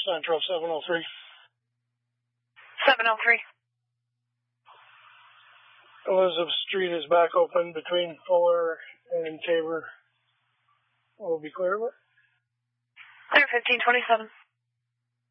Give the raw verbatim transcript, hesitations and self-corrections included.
Central seven oh three. seven oh three. Elizabeth Street is back open between Fuller and Tabor. We'll be clear of it. Clear fifteen twenty-seven.